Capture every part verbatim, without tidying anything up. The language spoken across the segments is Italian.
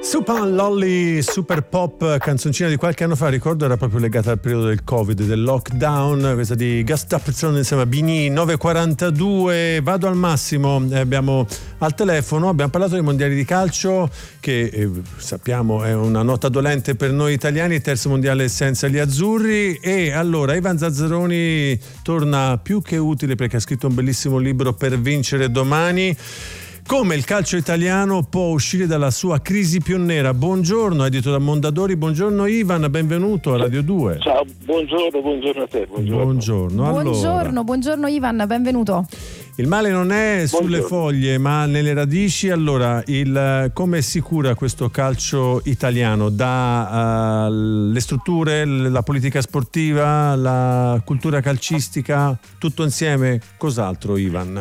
Supan Lolly, super pop, canzoncina di qualche anno fa, ricordo era proprio legata al periodo del Covid, del lockdown, questa di Gustafsson insieme a Bini. Nove e quarantadue, vado al massimo, eh, abbiamo al telefono, abbiamo parlato dei mondiali di calcio che eh, sappiamo è una nota dolente per noi italiani, terzo mondiale senza gli azzurri, e allora Ivan Zazzaroni torna più che utile perché ha scritto un bellissimo libro, Per vincere domani. Come il calcio italiano può uscire dalla sua crisi pioniera. Buongiorno, edito da Mondadori. Buongiorno Ivan, benvenuto a Radio due. Ciao, buongiorno, buongiorno a te. Buongiorno, buongiorno. Allora, buongiorno, buongiorno Ivan, benvenuto. Il male non è sulle buongiorno. foglie, ma nelle radici. Allora, il, come si cura questo calcio italiano? Da uh, le strutture, la politica sportiva, la cultura calcistica, tutto insieme? Cos'altro, Ivan?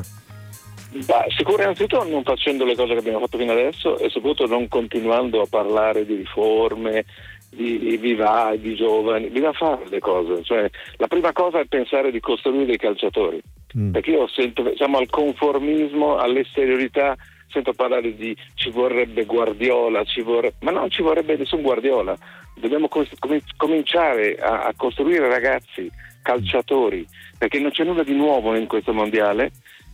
Bah, sicuro innanzitutto non facendo le cose che abbiamo fatto fino adesso e soprattutto non continuando a parlare di riforme, di vivai, di giovani. Bisogna fare le cose, cioè la prima cosa è pensare di costruire dei calciatori, mm. perché io sento, siamo al conformismo, all'esteriorità, sento parlare di ci vorrebbe Guardiola, ci vorrebbe, ma non ci vorrebbe nessun Guardiola, dobbiamo com- cominciare a, a costruire ragazzi, calciatori, perché non c'è nulla di nuovo in questo mondiale.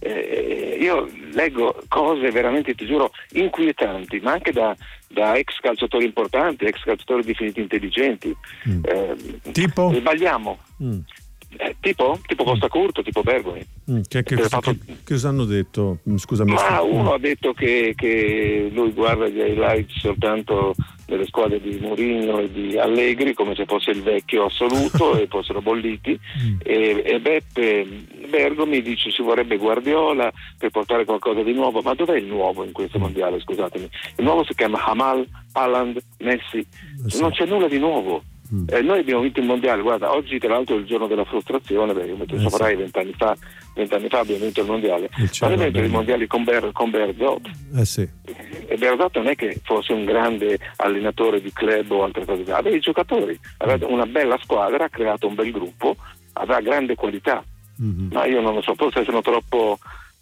Eh, io leggo cose veramente, ti giuro, inquietanti, ma anche da, da ex calciatori importanti, ex calciatori definiti intelligenti. Mm. Eh, tipo? Sbagliamo. Mm. Eh, tipo? Tipo Costa Curto, tipo Bergomi. Mm. Che, che, fatto... che, che cosa hanno detto? Scusami. Ma uno ha detto che, che lui guarda gli highlights soltanto delle squadre di Mourinho e di Allegri come se fosse il vecchio assoluto e fossero bolliti, mm. e, e Beppe Bergomi dice ci vorrebbe Guardiola per portare qualcosa di nuovo. Ma dov'è il nuovo in questo mondiale, scusatemi? Il nuovo si chiama Hamal, Haaland, Messi, sì. Non c'è nulla di nuovo. Mm. Eh, noi abbiamo vinto il mondiale, guarda, oggi tra l'altro è il giorno della frustrazione, perché come tu eh, saprai vent'anni fa vent'anni fa abbiamo vinto il mondiale, il ma abbiamo vinto i mondiali con, Ber, con Berzot. Eh sì. E Berzot non è che fosse un grande allenatore di club o altre cose, aveva i giocatori, aveva una bella squadra, ha creato un bel gruppo, aveva grande qualità. Mm-hmm. Ma io non lo so, forse sono troppo,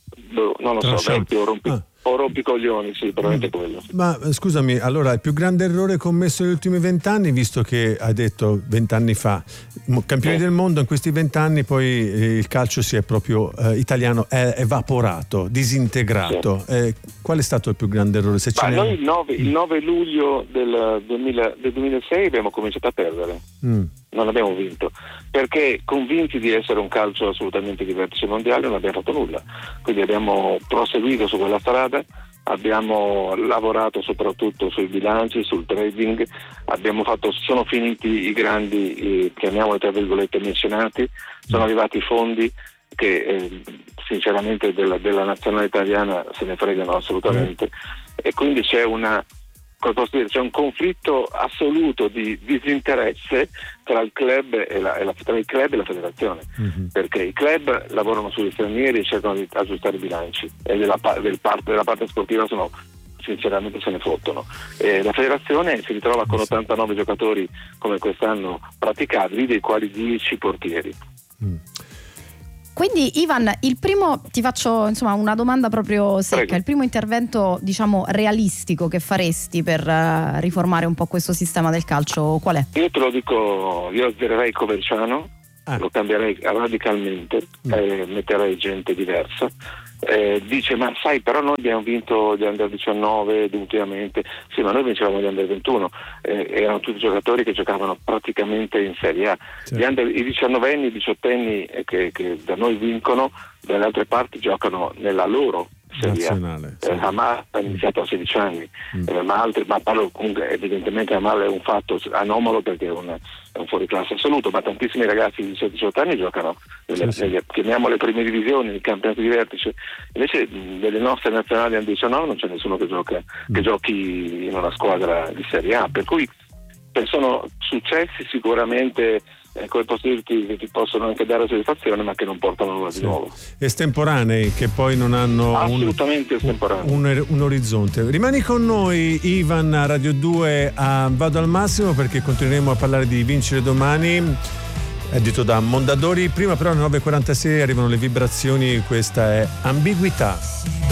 non lo so, vecchio, rompi, ah. o rompicoglioni, sì, probabilmente mm. quello. Ma scusami, allora il più grande errore commesso negli ultimi vent'anni, visto che hai detto vent'anni fa, campioni eh. del mondo, in questi vent'anni poi eh, il calcio si è proprio eh, italiano è evaporato, disintegrato. Sì. Eh, qual è stato il più grande errore? Se Ma ce noi il nove, il nove luglio del, duemila, del duemilasei abbiamo cominciato a perdere. Mm. Non abbiamo vinto perché convinti di essere un calcio assolutamente di vertice mondiale non abbiamo fatto nulla, quindi abbiamo proseguito su quella strada, abbiamo lavorato soprattutto sui bilanci, sul trading, abbiamo fatto, sono finiti i grandi, eh, chiamiamoli tra virgolette mecenati, sono arrivati i fondi che eh, sinceramente della, della nazionale italiana se ne fregano assolutamente, mm. e quindi c'è una c'è un conflitto assoluto di disinteresse tra il club e la, e la, tra il club e la federazione, mm-hmm. perché i club lavorano sugli stranieri e cercano di aggiustare i bilanci e della, del parte, della parte sportiva sono sinceramente se ne fottono, e la federazione si ritrova con ottantanove giocatori come quest'anno praticabili, dei quali dieci portieri. mm. Quindi Ivan, il primo, ti faccio insomma una domanda proprio secca, Prego. Il primo intervento diciamo realistico che faresti per uh, riformare un po' questo sistema del calcio qual è? Io te lo dico, io azzererei Coverciano, ah. lo cambierei radicalmente, mm. e metterei gente diversa. Eh, dice ma sai però noi abbiamo vinto gli under diciannove ultimamente, sì ma noi vincevamo gli under ventuno, eh, erano tutti giocatori che giocavano praticamente in Serie A, sì. Gli under, i diciannovenni, i diciottenni eh, che, che da noi vincono dalle altre parti giocano nella loro Serie A. Sì. Eh, Hamal ha iniziato a sedici anni, mm. eh, ma, altri, ma parlo comunque evidentemente Hamal è un fatto anomalo perché è un, è un fuoriclasse assoluto, ma tantissimi ragazzi di diciotto anni giocano nelle, sì, nelle, chiamiamole prime divisioni, nei campionati di vertice, invece delle nostre nazionali under diciannove non c'è nessuno che gioca mm. che giochi in una squadra di Serie A, per cui sono successi sicuramente eh, come posso dirti che ti possono anche dare soddisfazione ma che non portano nulla sì. di nuovo, estemporanei che poi non hanno assolutamente un, estemporanei. Un, un orizzonte. Rimani con noi Ivan a Radio due a Vado al Massimo perché continueremo a parlare di Vincere Domani, edito da Mondadori. Prima però alle nove e quarantasei arrivano le vibrazioni, questa è Ambiguità.